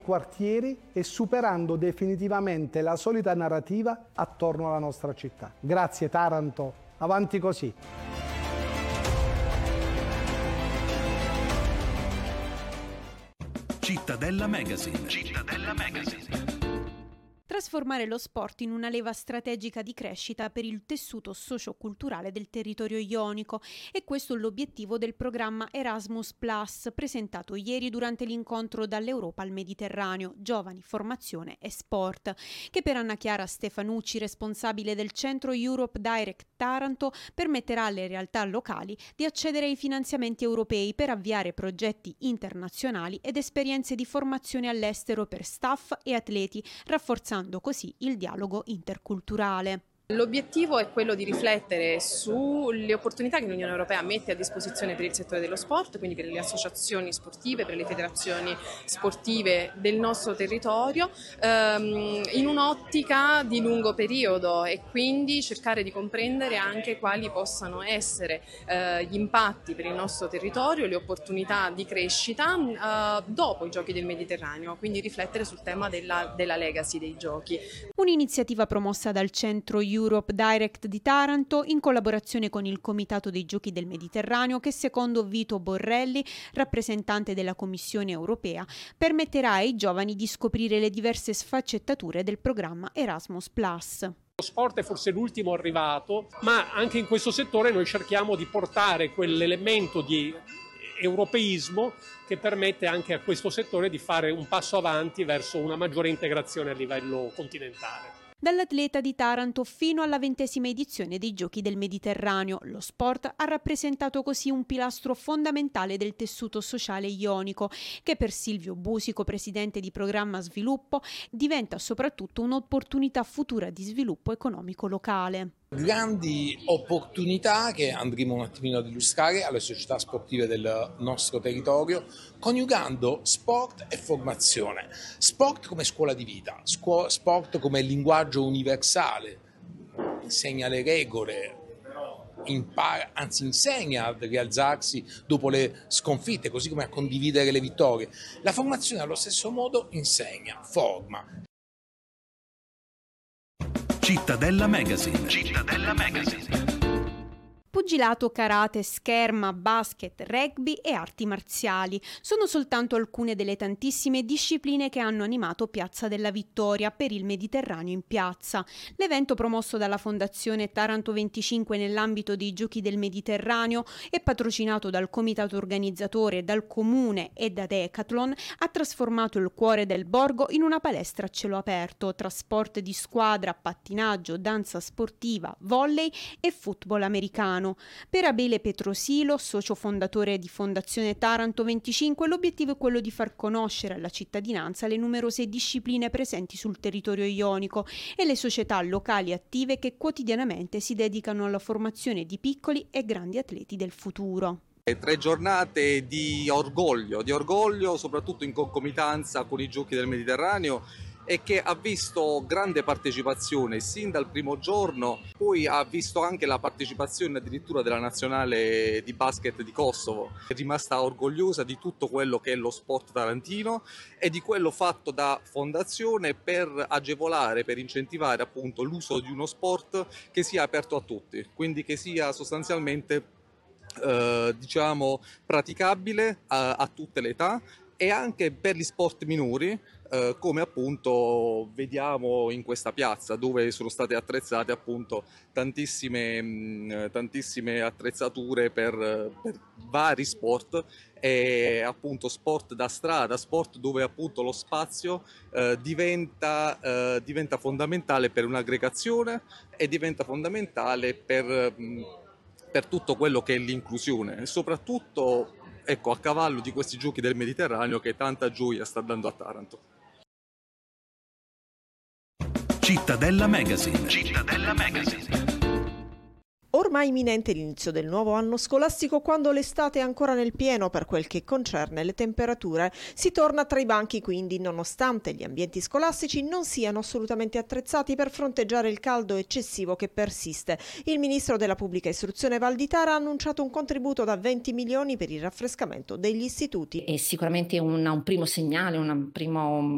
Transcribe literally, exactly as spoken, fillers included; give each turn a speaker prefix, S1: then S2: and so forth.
S1: quartieri e superando definitivamente la solita narrativa attorno alla nostra città. Grazie Taranto, avanti così.
S2: Cittadella Magazine. Cittadella Magazine.
S3: Trasformare lo sport in una leva strategica di crescita per il tessuto socio-culturale del territorio ionico, e questo è l'obiettivo del programma Erasmus Plus, presentato ieri durante l'incontro dall'Europa al Mediterraneo, Giovani, Formazione e Sport, che per Anna Chiara Stefanucci, responsabile del centro Europe Direct Taranto, permetterà alle realtà locali di accedere ai finanziamenti europei per avviare progetti internazionali ed esperienze di formazione all'estero per staff e atleti, rafforzando così il dialogo interculturale.
S4: L'obiettivo è quello di riflettere sulle opportunità che l'Unione Europea mette a disposizione per il settore dello sport, quindi per le associazioni sportive, per le federazioni sportive del nostro territorio, ehm, in un'ottica di lungo periodo, e quindi cercare di comprendere anche quali possano essere eh, gli impatti per il nostro territorio, le opportunità di crescita eh, dopo i Giochi del Mediterraneo, quindi riflettere sul tema della, della legacy dei giochi.
S3: Un'iniziativa promossa dal centro Europe Direct di Taranto in collaborazione con il Comitato dei Giochi del Mediterraneo, che secondo Vito Borrelli, rappresentante della Commissione europea, permetterà ai giovani di scoprire le diverse sfaccettature del programma Erasmus Plus.
S5: Lo sport è forse l'ultimo arrivato, ma anche in questo settore noi cerchiamo di portare quell'elemento di europeismo che permette anche a questo settore di fare un passo avanti verso una maggiore integrazione a livello continentale.
S3: Dall'atleta di Taranto fino alla ventesima edizione dei Giochi del Mediterraneo, lo sport ha rappresentato così un pilastro fondamentale del tessuto sociale ionico, che per Silvio Busico, presidente di Programma Sviluppo, diventa soprattutto un'opportunità futura di sviluppo economico locale.
S6: Grandi opportunità che andremo un attimino ad illustrare alle società sportive del nostro territorio, coniugando sport e formazione. Sport come scuola di vita, scuola, sport come linguaggio universale, insegna le regole, impara, anzi insegna a rialzarsi dopo le sconfitte, così come a condividere le vittorie. La formazione allo stesso modo insegna, forma.
S2: Cittadella Magazine. Cittadella Magazine.
S3: Pugilato, karate, scherma, basket, rugby e arti marziali sono soltanto alcune delle tantissime discipline che hanno animato Piazza della Vittoria per il Mediterraneo in piazza. L'evento, promosso dalla Fondazione Taranto venticinque nell'ambito dei Giochi del Mediterraneo e patrocinato dal comitato organizzatore, dal comune e da Decathlon, ha trasformato il cuore del borgo in una palestra a cielo aperto tra sport di squadra, pattinaggio, danza sportiva, volley e football americano. Per Abele Petrosilo, socio fondatore di Fondazione Taranto venticinque, l'obiettivo è quello di far conoscere alla cittadinanza le numerose discipline presenti sul territorio ionico e le società locali attive che quotidianamente si dedicano alla formazione di piccoli e grandi atleti del futuro.
S7: Tre giornate di orgoglio, di orgoglio soprattutto in concomitanza con i Giochi del Mediterraneo, e che ha visto grande partecipazione sin dal primo giorno, poi ha visto anche la partecipazione addirittura della nazionale di basket di Kosovo. È rimasta orgogliosa di tutto quello che è lo sport tarantino e di quello fatto da Fondazione per agevolare, per incentivare appunto l'uso di uno sport che sia aperto a tutti, quindi che sia sostanzialmente eh, diciamo praticabile a, a tutte le età, e anche per gli sport minori, eh, come appunto vediamo in questa piazza, dove sono state attrezzate appunto tantissime, mh, tantissime attrezzature per, per vari sport, e appunto sport da strada, sport dove appunto lo spazio eh, diventa, eh, diventa fondamentale per un'aggregazione e diventa fondamentale per, mh, per tutto quello che è l'inclusione, e soprattutto ecco, a cavallo di questi Giochi del Mediterraneo che tanta gioia sta dando a Taranto.
S2: Cittadella Magazine. Cittadella Magazine.
S8: Ormai imminente l'inizio del nuovo anno scolastico, quando l'estate è ancora nel pieno per quel che concerne le temperature, si torna tra i banchi quindi, nonostante gli ambienti scolastici non siano assolutamente attrezzati per fronteggiare il caldo eccessivo che persiste. Il ministro della Pubblica Istruzione Valditara ha annunciato un contributo da venti milioni per il raffrescamento degli istituti.
S9: È sicuramente un, un primo segnale, un primo